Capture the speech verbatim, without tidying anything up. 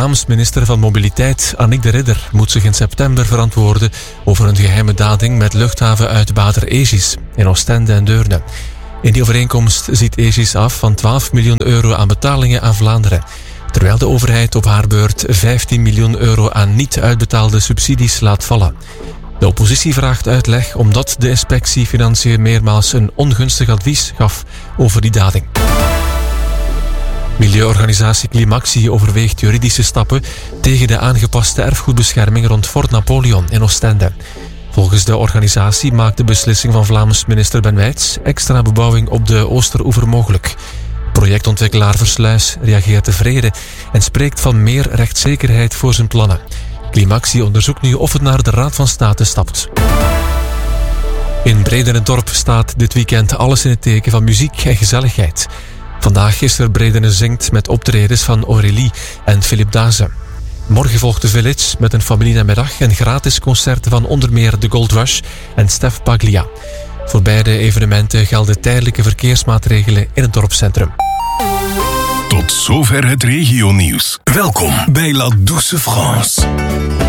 Vlaams minister van Mobiliteit Annick de Ridder moet zich in september verantwoorden over een geheime dading met luchthavenuitbater Aegis in Oostende en Deurne. In die overeenkomst ziet Aegis af van twaalf miljoen euro aan betalingen aan Vlaanderen, terwijl de overheid op haar beurt vijftien miljoen euro aan niet uitbetaalde subsidies laat vallen. De oppositie vraagt uitleg omdat de inspectie Financiën meermaals een ongunstig advies gaf over die dading. Milieuorganisatie Climaxi overweegt juridische stappen tegen de aangepaste erfgoedbescherming rond Fort Napoleon in Oostende. Volgens de organisatie maakt de beslissing van Vlaams minister Ben Wijts extra bebouwing op de Oosteroever mogelijk. Projectontwikkelaar Versluis reageert tevreden en spreekt van meer rechtszekerheid voor zijn plannen. Climaxi onderzoekt nu of het naar de Raad van State stapt. In Bredene-Dorp staat dit weekend alles in het teken van muziek en gezelligheid. Vandaag is er Bredene Zingt met optredens van Aurélie en Philip Daze. Morgen volgt de Village met een familienamiddag en gratis concerten van onder meer The Gold Rush en Stef Paglia. Voor beide evenementen gelden tijdelijke verkeersmaatregelen in het dorpscentrum. Tot zover het regionieuws. Welkom bij La Douce France.